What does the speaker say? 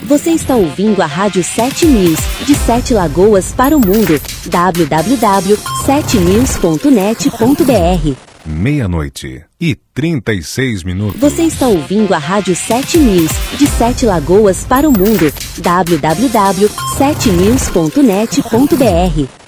Você está ouvindo a Rádio 7 News, de 7 Lagoas para o mundo. www.7news.net.br. 00:36. Você está ouvindo a Rádio 7 News, de 7 Lagoas para o mundo. www.7news.net.br.